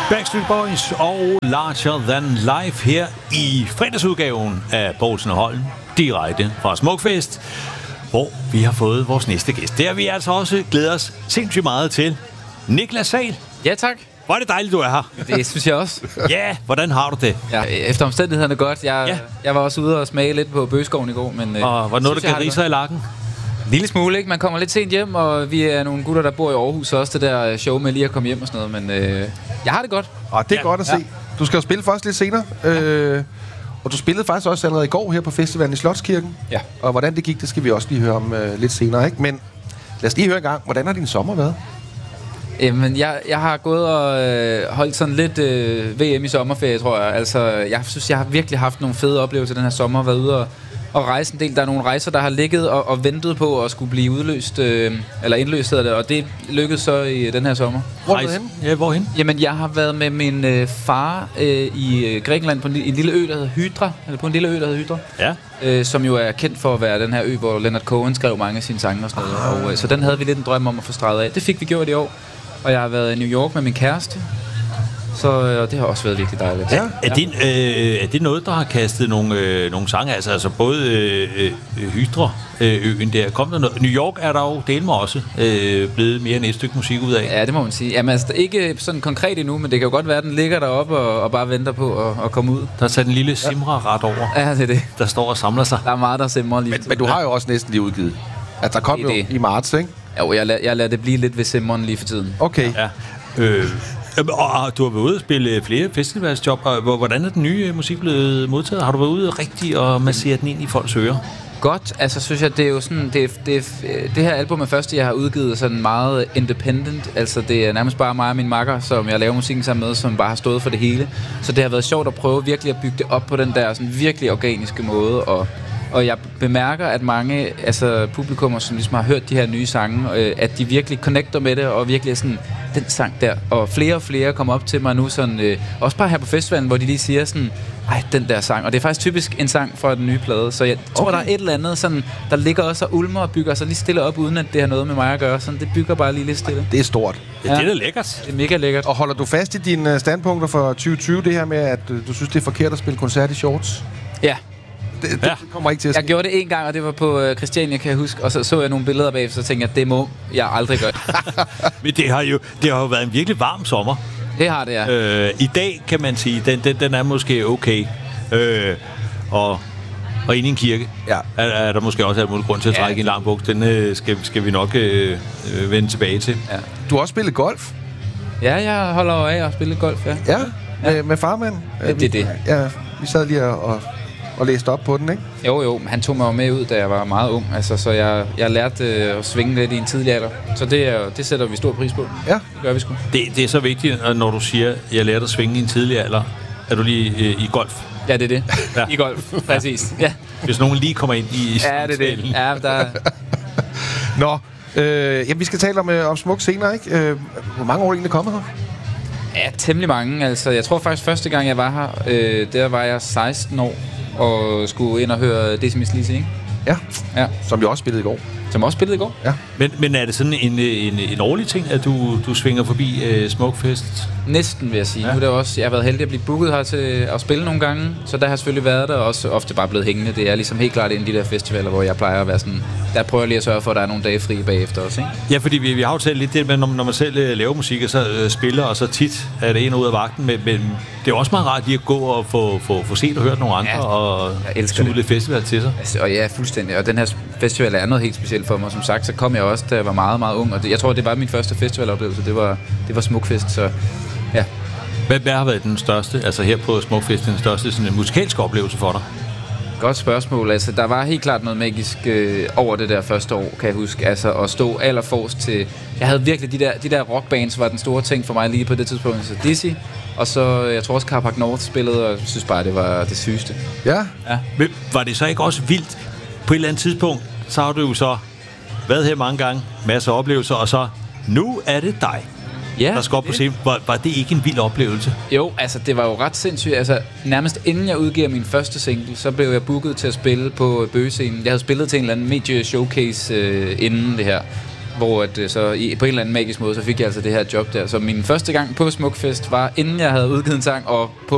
Backstreet Boys og Larger Than Life her i fredagsudgaven af Poulsen & Holm, direkte fra Smukfest, hvor vi har fået vores næste gæst. Det har vi altså også glædet os sindssygt meget til. Niklas Zahl. Ja, tak. Hvor er det dejligt, du er her. Det synes jeg også. Ja, hvordan har du det? Ja, efter omstændighederne godt. Jeg var også ude og smage lidt på Bøgeskoven i går. Men, og var noget, der gav riser i lakken? Lille smule, ikke? Man kommer lidt sent hjem, og vi er nogle gutter, der bor i Aarhus også, det der show med lige at komme hjem og sådan noget. Men jeg har det godt. Og det er godt at se. Du skal jo spille først lidt senere. Og du spillede faktisk også allerede i går her på festivalen i Slotskirken. Ja. Og hvordan det gik, det skal vi også lige høre om lidt senere, ikke? Men lad os lige høre en gang. Hvordan har din sommer været? Jamen, jeg har gået og holdt sådan lidt VM i sommerferie, tror jeg. Altså, jeg synes, jeg har virkelig haft nogle fede oplevelser den her sommer. Været ude og rejse en del. Der er nogle rejser, der har ligget og ventet på at skulle blive udløst, eller indløst, og det lykkedes så i den her sommer. Hvor er du henne? Ja, hvorhen? Jamen, jeg har været med min far i Grækenland på en lille ø, der hedder Hydra. Eller på en lille ø, der hedder Hydra. Ja. Som jo er kendt for at være den her ø, hvor Leonard Cohen skrev mange af sine sange og sådan noget. Og, så den havde vi lidt en drøm om at få streget af. Det fik vi gjort i år. Og jeg har været i New York med min kæreste. Så det har også været virkelig dejligt. Ja. Er det noget, der har kastet nogle sange? Altså både Hydra-øen der. Kom der noget? New York er der jo delt med også blevet mere end et stykke musik ud af. Ja, det må man sige. Jamen altså, ikke sådan konkret endnu, men det kan jo godt være, at den ligger deroppe og bare venter på at komme ud. Der er sat en lille simra-ret over. Ja, det er det. Der står og samler sig. Der er meget, der simrer lige. Men du har jo også næsten lige udgivet. At der kom jo i marts, ikke? Jo, jeg lader det blive lidt ved simmeren lige for tiden. Okay. Ja. Og du har været ude og spille flere festivalsjob. Hvordan er den nye musik blevet modtaget? Har du været ude rigtig og massere den ind i folks ører? Godt, altså synes jeg, det er jo sådan, det her album er første, jeg har udgivet sådan meget independent, altså det er nærmest bare mig og min makker, som jeg laver musikken sammen med, som bare har stået for det hele, så det har været sjovt at prøve virkelig at bygge det op på den der sådan virkelig organiske måde, og jeg bemærker, at mange publikummer, som ligesom har hørt de her nye sange, at de virkelig connecter med det, og virkelig er sådan, den sang der. Og flere kommer op til mig nu, sådan, også bare her på festivalen, hvor de lige siger sådan, ej, den der sang. Og det er faktisk typisk en sang fra den nye plade. Så jeg tror, der er et eller andet, sådan, der ligger også og ulmer og bygger sig lige stille op, uden at det har noget med mig at gøre. Sådan, det bygger bare lige lidt stille. Det er stort. Ja, det er da lækkert. Det er mega lækkert. Og holder du fast i dine standpunkter for 2020, det her med, at du synes, det er forkert at spille koncert i shorts? Ja. Det kommer ikke til at ske. Jeg gjorde det en gang, og det var på Christiania, kan jeg huske. Og så jeg nogle billeder bagefter, så tænkte jeg, det må jeg aldrig gøre. Men det har jo været en virkelig varm sommer. Det har det, ja. I dag kan man sige, den er måske okay. Og inde i en kirke er der måske også alt muligt grund til at trække en lang buks. Den skal vi nok vende tilbage til. Ja. Du har også spillet golf? Ja, jeg holder af at spille golf, ja. Ja, med farmand? Det er det. Ja, vi sad lige og læste op på den, ikke? Jo, men han tog mig jo med ud, da jeg var meget ung. Altså, så jeg lærte at svinge lidt i en tidlig alder. Så det sætter vi stor pris på. Ja. Det gør vi sgu. Det er så vigtigt, når du siger, jeg lærte at svinge i en tidlig alder. Er du lige i golf? Ja, det er det. Ja. I golf, præcis. Ja. Hvis nogen lige kommer ind i ja, det er det. Ja, der... Nå, vi skal tale om Smuk senere, ikke? Hvor mange år er egentlig kommet her? Ja, temmelig mange. Altså, jeg tror faktisk, første gang jeg var her, der var jeg 16 år og skulle ind og høre Decimus Lise, ikke? Ja. Som jo også spillede i går. Som også spillede i går. Ja. Men er det sådan en årlig ting, at du svinger forbi Smukfest? Næsten, vil jeg sige. Ja. Nu er det også, jeg har været heldig at blive booket her til at spille nogle gange, så der har jeg selvfølgelig været der, og også ofte bare blevet hængende. Det er ligesom helt klart en af de der festivaler, hvor jeg plejer at være sådan, der prøver jeg lige at sørge for, at der er nogle dage fri bagefter også, ikke? Ja, fordi vi har jo talt lidt det med, når man selv laver musik, og så spiller, og så tit er det en ud af vagten, men det er også meget rart lige at gå og få set og hørt nogle andre, og suge lidt festival til sig. Altså, og ja, fuldstændig. Og den her festival er noget helt specielt for mig. Som sagt, så kom jeg også, da jeg var meget, meget ung, og jeg tror, det var min første festivaloplevelse. Det var Smukfest, så ja. Hvad har været den største, altså her på Smukfest, den største sådan en musikalske oplevelse for dig? Godt spørgsmål. Altså, der var helt klart noget magisk over det der første år, kan jeg huske. Altså, at stå allerforrest til... Jeg havde virkelig de der rockbands, var den store ting for mig lige på det tidspunkt. Så Dizzy, og så, jeg tror også Carpark North spillede, og jeg synes bare, det var det sygeste. Ja. Men var det så ikke også vildt? På et eller andet tidspunkt, så har du jo så været her mange gange, masser af oplevelser, og så, nu er det dig, der skal op på scenen. Var det ikke en vild oplevelse? Jo, altså det var jo ret sindssygt. Altså nærmest inden jeg udgiver min første single, så blev jeg booket til at spille på Bøgescenen. Jeg havde spillet til en eller anden medie showcase inden det her. hvor at, så på en eller anden magisk måde, så fik jeg altså det her job der. Så min første gang på Smukfest var, inden jeg havde udgivet en sang, og på